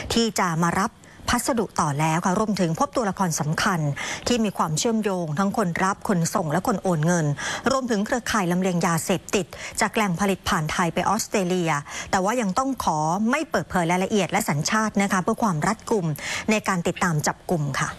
ที่จะมารับพัสดุต่อแล้วค่ะรวมถึงพบตัวละครสำคัญที่มีความเชื่อมโยงทั้งคนรับคนส่งและคนโอนเงินรวมถึงเครือข่ายลำเลียงยาเสพติดจากแหล่งผลิตผ่านไทยไปออสเตรเลียแต่ว่ายังต้องขอไม่เปิดเผยรายละเอียดและสัญชาตินะคะเพื่อความรัดกุมในการติดตามจับกุมค่ะ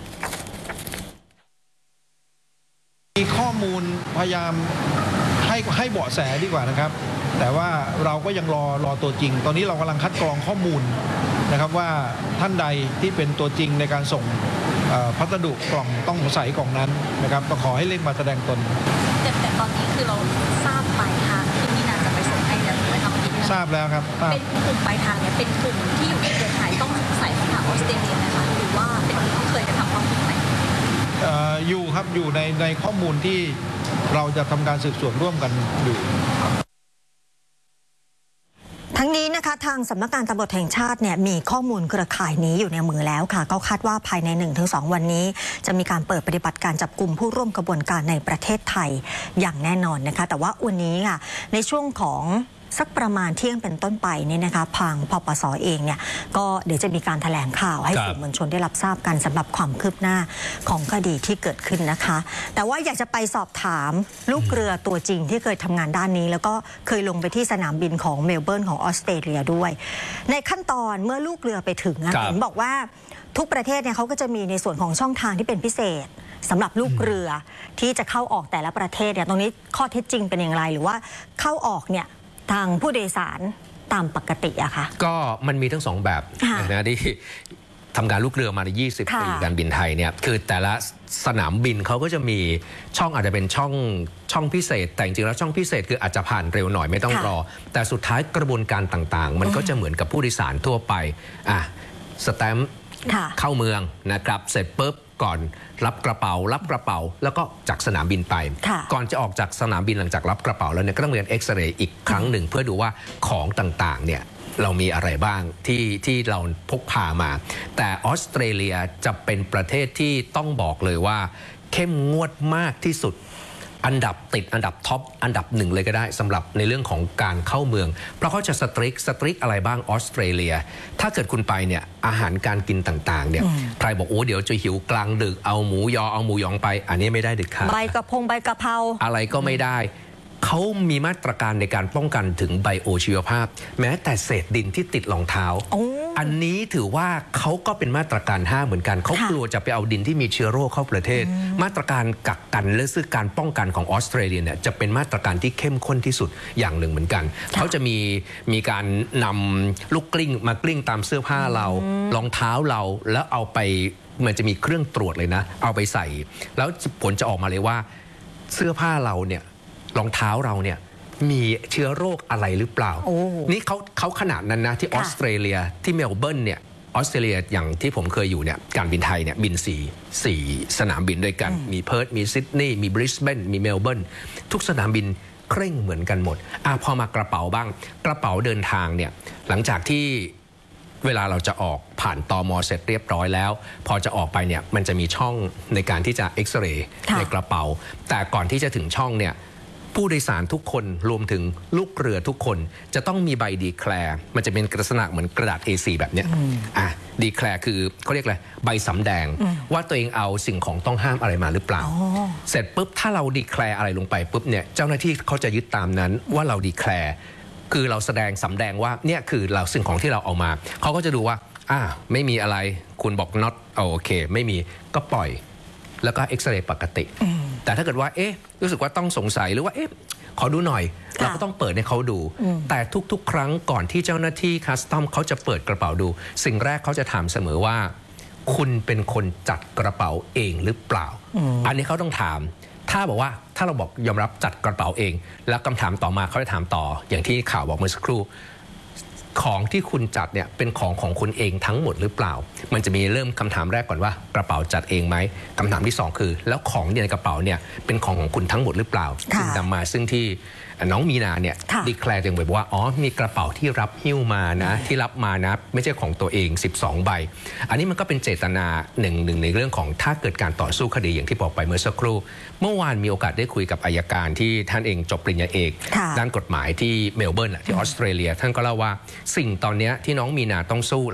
มีข้อมูลพยายามให้เบาะแสดีกว่านะครับแต่ว่าเราก็ยังรอตัวจริงตอนนี้เรากำลังคัดกรองข้อมูลนะครับว่าท่านใดที่เป็นตัวจริงในการส่งพัสดุกล่องต้องสงสัยกล่องนั้นนะครับก็ขอให้เร่งมาแสดงตนแต่ตอนนี้คือเราทราบปลายทางที่มีนาจะไปส่งให้แล้วถูกไหมครับทราบแล้วครับเป็นกลุ่มปลายทางเนี่ยเป็นกลุ่มที่อยู่ในเครือข่ายต้องสงสัยของทางออสเตรเลียนะคะหรือว่าเป็นกลุ่มที่เคยกระทำความผิดไหมอยู่ครับอยู่ในข้อมูลที่เราจะทำการสืบสวนร่วมกันอยู่ทั้งนี้นะคะทางสำนักงานตำรวจแห่งชาติเนี่ยมีข้อมูลเครือข่ายนี้อยู่ในมือแล้วค่ะก็คาดว่าภายใน 1-2 วันนี้จะมีการเปิดปฏิบัติการจับกุมผู้ร่วมกระบวนการในประเทศไทยอย่างแน่นอนนะคะแต่ว่าวันนี้ค่ะในช่วงของสักประมาณเที่ยงเป็นต้นไปเนี่ยนะคะทางปปส.เองเนี่ยก็เดี๋ยวจะมีการแถลงข่าวให้สื่อมวลชนได้รับทราบกันสำหรับความคืบหน้าของคดีที่เกิดขึ้นนะคะแต่ว่าอยากจะไปสอบถามลูกเรือตัวจริงที่เคยทำงานด้านนี้แล้วก็เคยลงไปที่สนามบินของเมลเบิร์นของออสเตรเลียด้วยในขั้นตอนเมื่อลูกเรือไปถึงเห็นบอกว่าทุกประเทศเนี่ยเขาก็จะมีในส่วนของช่องทางที่เป็นพิเศษสำหรับลูกเรือที่จะเข้าออกแต่ละประเทศเนี่ยตรงนี้ข้อเท็จจริงเป็นอย่างไรหรือว่าเข้าออกเนี่ยทางผู้โดยสารตามปกติอะค่ะก็มันมีทั้งสองแบบนะที่ทำการลูกเรือมาใน20 ปีการบินไทยเนี่ยคือแต่ละสนามบินเขาก็จะมีช่องอาจจะเป็นช่องพิเศษแต่จริงๆแล้วช่องพิเศษคืออาจจะผ่านเร็วหน่อยไม่ต้องรอแต่สุดท้ายกระบวนการต่างๆมันก็จะเหมือนกับผู้โดยสารทั่วไปสแตมป์เข้าเมืองนะครับเสร็จปุ๊บก่อนรับกระเป๋าแล้วก็จากสนามบินไปก่อนจะออกจากสนามบินหลังจากรับกระเป๋าแล้วเนี่ยก็ต้องเรียนเอ็กซเรย์อีกครั้งหนึ่งเพื่อดูว่าของต่างๆเนี่ยเรามีอะไรบ้างที่เราพกพามาแต่ออสเตรเลียจะเป็นประเทศที่ต้องบอกเลยว่าเข้มงวดมากที่สุดอันดับท็อปอันดับ1เลยก็ได้สำหรับในเรื่องของการเข้าเมืองเพราะเขาจะสตริกอะไรบ้างออสเตรเลียถ้าเกิดคุณไปเนี่ยอาหารการกินต่างๆเนี่ยใครบอกโอ้เดี๋ยวจะหิวกลางดึกเอาหมูยอเอาหมูยองไปอันนี้ไม่ได้เด็ดขาดใบกระเพราอะไรก็ไม่ได้เขามีมาตรการในการป้องกันถึงไบโอชีวภาพแม้แต่เศษดินที่ติดรองเท้าอันนี้ถือว่าเขาก็เป็นมาตรการห้ามเหมือนกันเขากลัวจะไปเอาดินที่มีเชื้อโรคเข้าประเทศมาตรการกักกันและซึ่งการป้องกันของออสเตรเลียเนี่ยจะเป็นมาตรการที่เข้มข้นที่สุดอย่างหนึ่งเหมือนกันเขาจะมีการนำลูกกลิ้งมากลิ้งตามเสื้อผ้าเรารองเท้าเราแล้วเอาไปมันจะมีเครื่องตรวจเลยนะเอาไปใส่แล้วผลจะออกมาเลยว่าเสื้อผ้าเราเนี่ยรองเท้าเราเนี่ยมีเชื้อโรคอะไรหรือเปล่านี่เขาขนาดนั้นนะที่ออสเตรเลียที่เมลเบิร์นเนี่ยออสเตรเลียอย่างที่ผมเคยอยู่เนี่ยการบินไทยเนี่ยบิน4สนามบินด้วยกันมีเพิร์ธมีซิดนีย์มีบริสเบนมีเมลเบิร์นทุกสนามบินเคร่งเหมือนกันหมดพอมากระเป๋าบ้างกระเป๋าเดินทางเนี่ยหลังจากที่เวลาเราจะออกผ่านตม.เสร็จเรียบร้อยแล้วพอจะออกไปเนี่ยมันจะมีช่องในการที่จะเอ็กซเรย์ในกระเป๋าแต่ก่อนที่จะถึงช่องเนี่ยผู้โดยสารทุกคนรวมถึงลูกเรือทุกคนจะต้องมีใบดีแคลร์มันจะเป็นลักษณะเหมือนกระดาษ A4 แบบเนี้ยดีแคลร์คือเขาเรียกอะไรใบสำแดงว่าตัวเองเอาสิ่งของต้องห้ามอะไรมาหรือเปล่าเสร็จปุ๊บถ้าเราดีแคลร์อะไรลงไปปุ๊บเนี่ยเจ้าหน้าที่เขาจะยึดตามนั้นว่าเราดีแคลร์คือเราสำแดงว่าเนี่ยคือเราสิ่งของที่เราเอามาเขาก็จะดูว่าไม่มีอะไรคุณบอก not โอเคไม่มีก็ปล่อยแล้วก็เอ็กซเรย์ปกติแต่ถ้าเกิดว่ารู้สึกว่าต้องสงสัยหรือว่าขอดูหน่อยเราก็ต้องเปิดให้เขาดูแต่ทุกๆครั้งก่อนที่เจ้าหน้าที่คัสตอมเขาจะเปิดกระเป๋าดูสิ่งแรกเขาจะถามเสมอว่าคุณเป็นคนจัดกระเป๋าเองหรือเปล่าอันนี้เขาต้องถามถ้าบอกว่าถ้าเราบอกยอมรับจัดกระเป๋าเองแล้วคำถามต่อมาเขาจะถามต่ออย่างที่ข่าวบอกเมื่อสักครู่ของที่คุณจัดเนี่ยเป็นของคุณเองทั้งหมดหรือเปล่ามันจะมีเริ่มคำถามแรกก่อนว่ากระเป๋าจัดเองไหมคำถามที่2คือแล้วของในกระเป๋าเนี่ยเป็นของคุณทั้งหมดหรือเปล่าซึ่งนำมาซึ่งที่น้องมีนาเนี่ยดีแคลร์ตัวเองบอกว่ามีกระเป๋าที่รับหิ้วมานะที่รับมานะไม่ใช่ของตัวเอง12ใบอันนี้มันก็เป็นเจตนาหนึ่งในเรื่องของถ้าเกิดการต่อสู้คดีอย่างที่บอกไปเมื่อสักครู่เมื่อวานมีโอกาสได้คุยกับอัยการที่ท่านเองจบปริญญาเอกด้านกฎหมายที่เมลเบิร์นที่ออสเตรเลียท่านก็เล่าว่าสิ่งตอนนี้ที่น้องมีนาต้องสู้